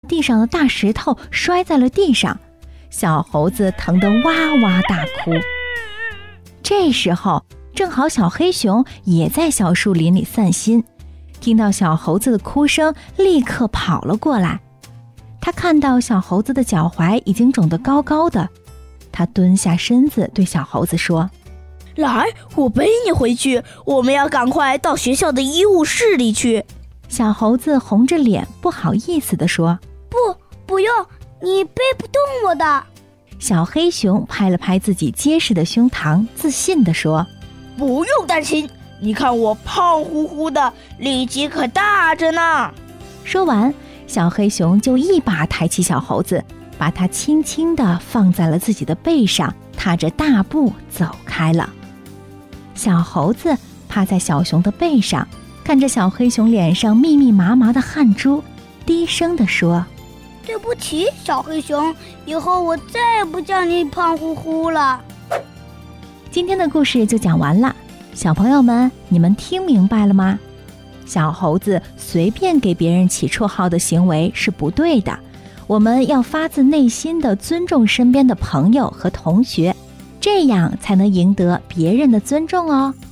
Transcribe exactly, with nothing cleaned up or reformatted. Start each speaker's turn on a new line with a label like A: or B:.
A: 地上的大石头摔在了地上，小猴子疼得哇哇大哭。这时候正好小黑熊也在小树林里散心，听到小猴子的哭声，立刻跑了过来。他看到小猴子的脚踝已经肿得高高的，他蹲下身子对小猴子说：
B: 来，我背你回去，我们要赶快到学校的医务室里去。
A: 小猴子红着脸不好意思地说：
C: 不，不用，你背不动我的。
A: 小黑熊拍了拍自己结实的胸膛，自信地说：
B: 不用担心，你看我胖乎乎的，力气可大着呢。
A: 说完，小黑熊就一把抬起小猴子，把它轻轻地放在了自己的背上，踏着大步走开了。小猴子趴在小熊的背上，看着小黑熊脸上密密麻麻的汗珠，低声地说：
C: 对不起，小黑熊，以后我再也不叫你胖乎乎了。
A: 今天的故事就讲完了，小朋友们，你们听明白了吗？小猴子随便给别人起绰号的行为是不对的，我们要发自内心地尊重身边的朋友和同学，这样才能赢得别人的尊重哦。